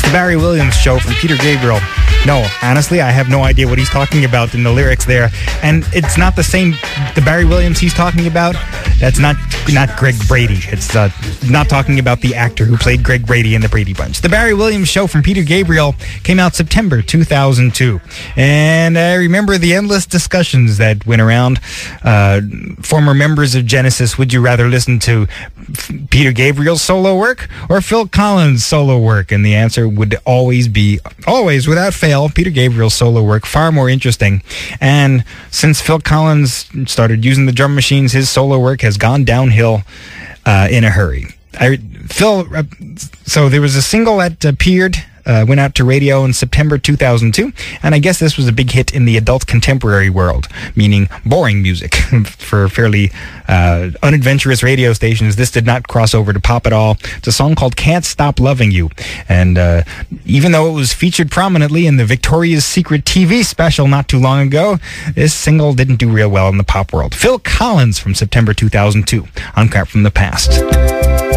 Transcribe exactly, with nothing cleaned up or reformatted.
The Barry Williams Show from Peter Gabriel. No, honestly, I have no idea what he's talking about in the lyrics there. And it's not the same, the Barry Williams he's talking about, that's not not Greg Brady. It's uh, not talking about the actor who played Greg Brady in the Brady Bunch. The Barry Williams Show from Peter Gabriel came out September two thousand two. And I remember the endless discussions that went around. Uh, former members of Genesis, would you rather listen to Peter Gabriel's solo work or Phil Collins' solo work? And the answer would always be, always, without fail, Peter Gabriel's solo work, far more interesting. And since Phil Collins started using the drum machines, his solo work has gone downhill uh, in a hurry. I, Phil, uh, so there was a single that appeared, uh, went out to radio in September two thousand two, and I guess this was a big hit in the adult contemporary world, meaning boring music for fairly uh, unadventurous radio stations. This did not cross over to pop at all. It's a song called Can't Stop Loving You, and uh, even though it was featured prominently in the Victoria's Secret T V special not too long ago, this single didn't do real well in the pop world. Phil Collins from September two thousand two on Crap from the Past.